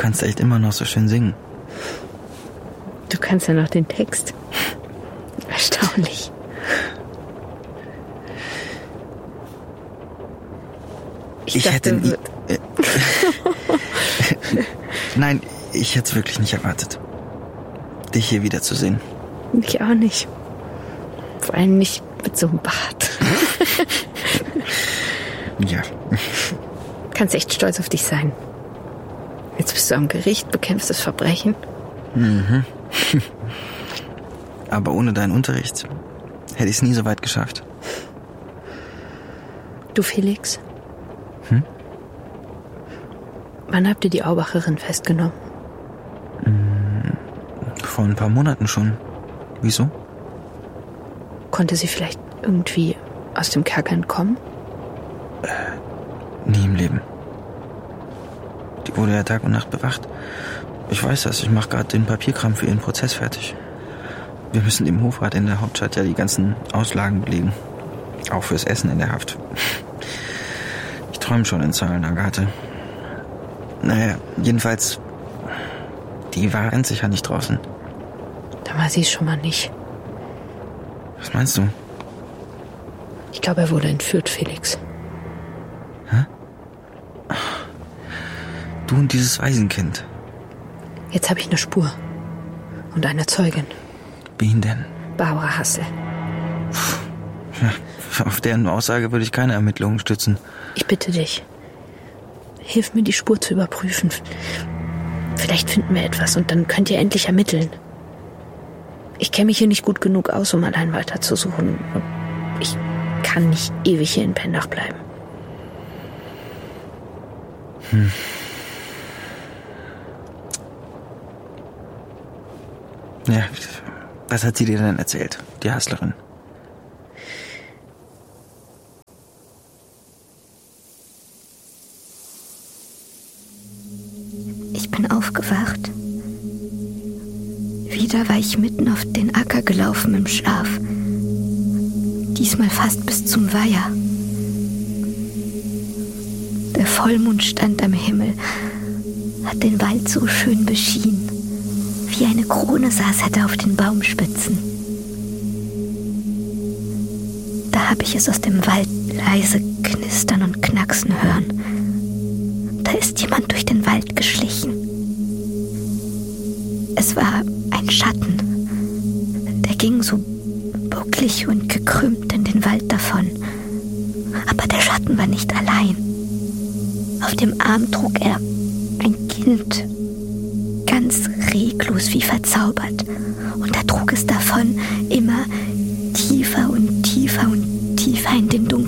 kannst echt immer noch so schön singen. Du kannst ja noch den Text. Erstaunlich. Ich hätte nie... Nein, ich hätte es wirklich nicht erwartet, dich hier wiederzusehen. Ich auch nicht. Vor allem nicht mit so einem Bart. Ja. Kannst echt stolz auf dich sein. Jetzt bist du am Gericht, bekämpfst das Verbrechen. Mhm. Aber ohne deinen Unterricht hätte ich es nie so weit geschafft. Du, Felix? Hm? Wann habt ihr die Aubacherin festgenommen? Vor ein paar Monaten schon. Wieso? Konnte sie vielleicht irgendwie aus dem Kerker entkommen? Nie im Leben. Die wurde ja Tag und Nacht bewacht. Ich weiß das, ich mache gerade den Papierkram für ihren Prozess fertig. Wir müssen dem Hofrat in der Hauptstadt ja die ganzen Auslagen belegen. Auch fürs Essen in der Haft. Ich träume schon in Zahlen, Agathe. Naja, jedenfalls, die war ganz sicher nicht draußen. Da war sie es schon mal nicht. Was meinst du? Ich glaube, er wurde entführt, Felix. Hä? Du und dieses Waisenkind. Jetzt habe ich eine Spur. Und eine Zeugin. Wen denn? Barbara Hassel. Ja, auf deren Aussage würde ich keine Ermittlungen stützen. Ich bitte dich. Hilf mir, die Spur zu überprüfen. Vielleicht finden wir etwas und dann könnt ihr endlich ermitteln. Ich kenne mich hier nicht gut genug aus, um allein weiterzusuchen. Ich kann nicht ewig hier in Pendach bleiben. Ja, was hat sie dir denn erzählt, die Hasslerin? Ich bin aufgewacht. Wieder war ich mitten auf den Acker gelaufen im Schlaf. Diesmal fast bis zum Weiher. Der Vollmond stand am Himmel, hat den Wald so schön beschienen. Wie eine Krone saß er da auf den Baumspitzen. Da habe ich es aus dem Wald leise knistern und knacksen hören. Da ist jemand durch den Wald geschlichen. Es war ein Schatten. Der ging so bucklig und gekrümmt in den Wald davon. Aber der Schatten war nicht allein. Auf dem Arm trug er ein Kind, ganz reglos wie verzaubert. Und er trug es davon immer tiefer und tiefer und tiefer in den dunklen